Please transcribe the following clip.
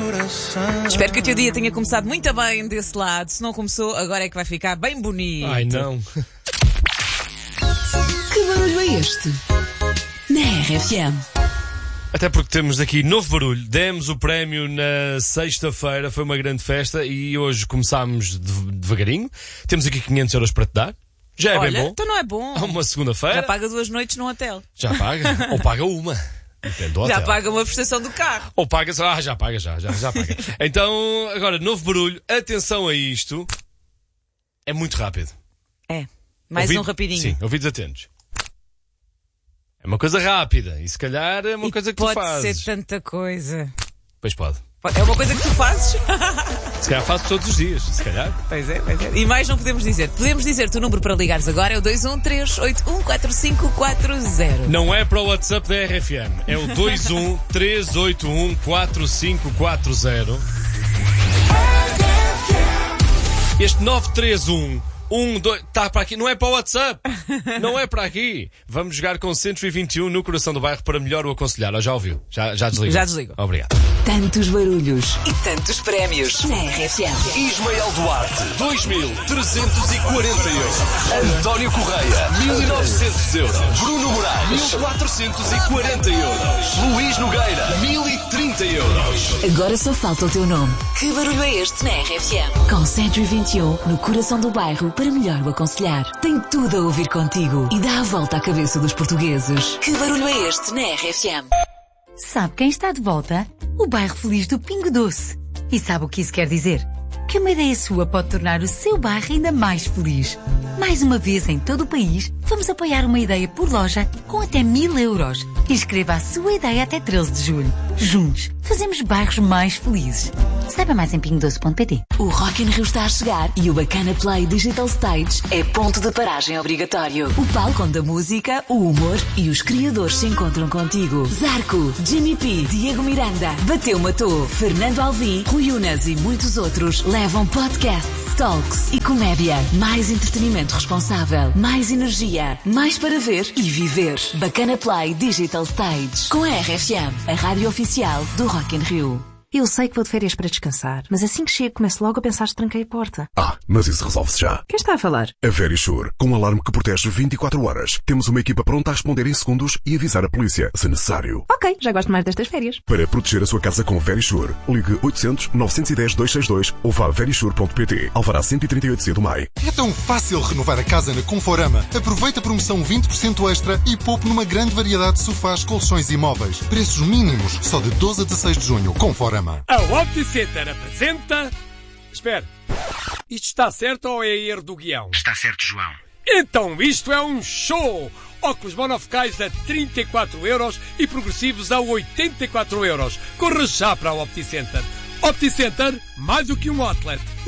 Espero que o teu dia tenha começado muito bem desse lado. Se não começou, agora é que vai ficar bem bonito. Ai, não. Que barulho é este? Na RFM. Até porque temos aqui novo barulho. Demos o prémio na sexta-feira, foi uma grande festa e hoje começámos devagarinho. Temos aqui 500 euros para te dar. Já é Olha, bem bom. então não é bom. Há uma segunda-feira. Já paga 2 noites num hotel. Já paga. Ou paga uma. Depende do hotel. Já paga uma prestação do carro. Ou paga... já paga. Então, agora, novo barulho. Atenção a isto. É muito rápido. É. Mais um rapidinho. Sim, ouvidos atentos. É uma coisa rápida. E se calhar é uma coisa que tu fazes. Pode ser tanta coisa. Pois pode. É uma coisa que tu fazes? Se calhar faço todos os dias. Se calhar. Pois é. E mais não podemos dizer. Podemos dizer-te o número para ligares agora é o 213814540. Não é para o WhatsApp da RFM. É o 213814540. Este 931 2 está para aqui, não é para o WhatsApp, não é para aqui. Vamos jogar com 121 no coração do bairro para melhor o aconselhar. Já ouviu? Já desligou? Já desligou. Obrigado. Tantos barulhos e tantos prémios na RFM. Ismael Duarte, 2.340 euros. António Correia, 1.900 euros. Bruno Moraes, 1.440 euros. Luís Nogueira, 1.030 euros. Agora só falta o teu nome. Que barulho é este na RFM? Com 121 no coração do bairro para melhor o aconselhar. Tem tudo a ouvir contigo e dá a volta à cabeça dos portugueses. Que barulho é este na RFM? Sabe quem está de volta? O bairro feliz do Pingo Doce. E sabe o que isso quer dizer? Que uma ideia sua pode tornar o seu bairro ainda mais feliz. Mais uma vez em todo o país, vamos apoiar uma ideia por loja com até 1.000 euros. Inscreva a sua ideia até 13 de julho. Juntos, fazemos bairros mais felizes. Saiba mais em pingodoce.pt. O Rock in Rio está a chegar e o Bacana Play Digital Stage é ponto de paragem obrigatório. O palco onde a música, o humor e os criadores se encontram contigo. Zarco, Jimmy P, Diego Miranda, Bateu Matou, Fernando Alvim, Rui Unas e muitos outros levam podcasts, talks e comédia. Mais entretenimento responsável, mais energia, mais para ver e viver. Bacana Play Digital Stage. Com a RFM, a rádio oficial do Rock in Rio. Eu sei que vou de férias para descansar, mas assim que chego começo logo a pensar se tranquei a porta. Mas isso resolve-se já. Quem está a falar? A Verisure, com um alarme que protege 24 horas. Temos uma equipa pronta a responder em segundos e avisar a polícia, se necessário. Ok, já gosto mais destas férias. Para proteger a sua casa com Verisure, ligue 800-910-262 ou vá a verisure.pt. Alvará 138C do MAI. É tão fácil renovar a casa na Conforama. Aproveita a promoção 20% extra e poupe numa grande variedade de sofás, colchões e móveis. Preços mínimos, só de 12 a 16 de junho. Conforama. A OptiCenter apresenta... Espera, isto está certo ou é erro do guião? Está certo, João. Então isto é um show! Óculos monofocais a 34 euros e progressivos a 84 euros. Corra já para a OptiCenter. OptiCenter, mais do que um outlet.